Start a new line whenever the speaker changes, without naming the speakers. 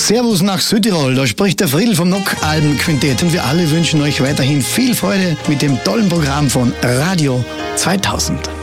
Servus nach Südtirol, da spricht der Friedl vom Nock-Alben-Quintett und wir alle wünschen euch weiterhin viel Freude mit dem tollen Programm von Radio 2000.